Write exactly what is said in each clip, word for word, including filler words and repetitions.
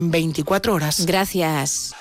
veinticuatro horas. Gracias.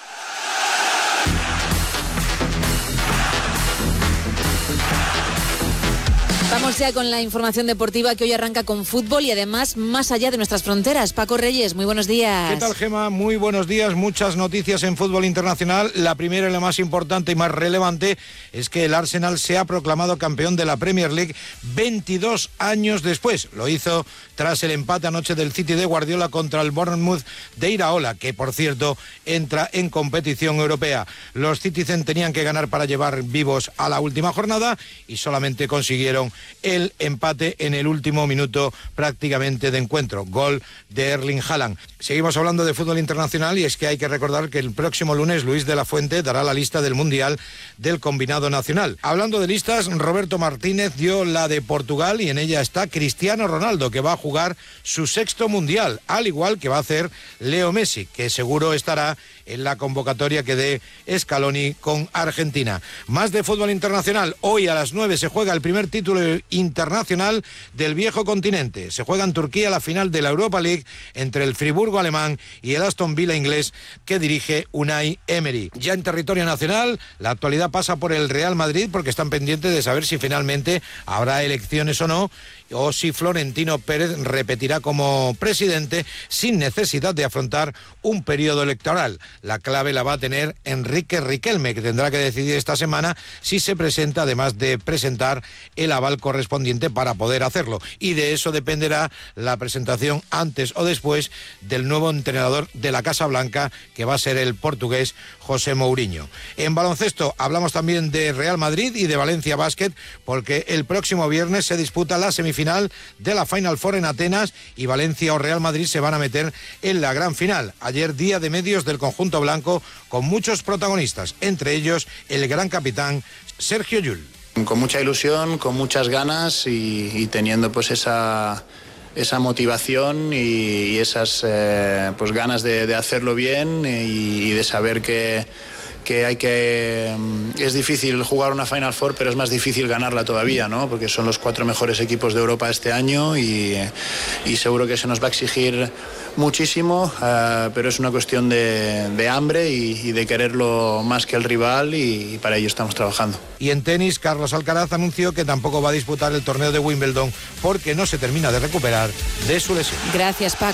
Vamos ya con la información deportiva que hoy arranca con fútbol y además más allá de nuestras fronteras. Paco Reyes, muy buenos días. ¿Qué tal, Gema? Muy buenos días. Muchas noticias en fútbol internacional. La primera y la más importante y más relevante es que el Arsenal se ha proclamado campeón de la Premier League veintidós años después. Lo hizo tras el empate anoche del City de Guardiola contra el Bournemouth de Iraola, que por cierto entra en competición europea. Los Citizen tenían que ganar para llevar vivos a la última jornada y solamente consiguieron el empate en el último minuto prácticamente de encuentro. Gol de Erling Haaland. Seguimos hablando de fútbol internacional y es que hay que recordar que el próximo lunes Luis de la Fuente dará la lista del Mundial del combinado nacional. Hablando de listas, Roberto Martínez dio la de Portugal y en ella está Cristiano Ronaldo, que va a jugar su sexto Mundial, al igual que va a hacer Leo Messi, que seguro estará en la convocatoria que dé Scaloni con Argentina. Más de fútbol internacional. Hoy a las nueve se juega el primer título internacional del viejo continente. Se juega en Turquía la final de la Europa League entre el Friburgo alemán y el Aston Villa inglés que dirige Unai Emery. Ya en territorio nacional, la actualidad pasa por el Real Madrid porque están pendientes de saber si finalmente habrá elecciones o no, o si Florentino Pérez repetirá como presidente sin necesidad de afrontar un periodo electoral. La clave la va a tener Enrique Riquelme, que tendrá que decidir esta semana si se presenta, además de presentar el aval correspondiente para poder hacerlo. Y de eso dependerá la presentación antes o después del nuevo entrenador de la Casa Blanca, que va a ser el portugués José Mourinho. En baloncesto hablamos también de Real Madrid y de Valencia Basket, porque el próximo viernes se disputa la semifinal de la Final Four en Atenas y Valencia o Real Madrid se van a meter en la gran final. Ayer día de medios del conjunto blanco con muchos protagonistas, entre ellos el gran capitán Sergio Llull. Con mucha ilusión, con muchas ganas y, y teniendo pues esa, esa motivación y, y esas eh, pues ganas de, de hacerlo bien y, y de saber que, que hay que... Es difícil jugar una Final Four, pero es más difícil ganarla todavía, ¿no? Porque son los cuatro mejores equipos de Europa este año y, y seguro que se nos va a exigir muchísimo, uh, pero es una cuestión de, de hambre y, y de quererlo más que el rival y, y para ello estamos trabajando. Y en tenis, Carlos Alcaraz anunció que tampoco va a disputar el torneo de Wimbledon porque no se termina de recuperar de su lesión. Gracias, Paco.